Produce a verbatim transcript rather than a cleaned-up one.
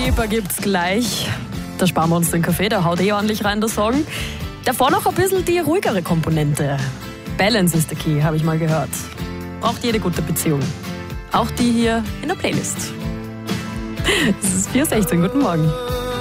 Schieber gibt's gleich. Da sparen wir uns den Kaffee, der haut eh ordentlich rein, der Song. Davor noch ein bisschen die ruhigere Komponente. Balance is the key, habe ich mal gehört. Braucht jede gute Beziehung. Auch die hier in der Playlist. Es ist vier Uhr sechzehn, guten Morgen.